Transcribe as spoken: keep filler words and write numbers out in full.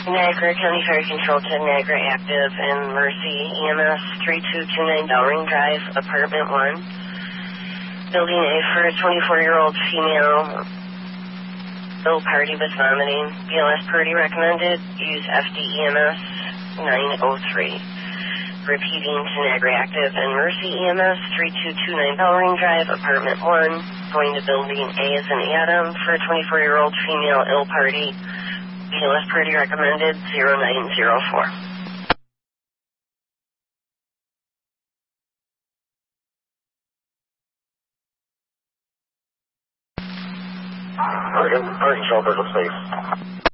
Niagara County Fire Control to Niagara Active and Mercy E M S three two two nine Bellring Drive, Apartment one. Building A for a twenty-four-year-old female. Ill party with vomiting. B L S Purdy recommended. Use F D E M S nine oh three. Repeating to Niagara Active and Mercy E M S three two two nine Bellring Drive, Apartment one. Going to Building A as in Adam for a twenty-four-year-old female ill party. B L S Purdy recommended zero nine zero four. Oregon, Fire Control, Visual Safe.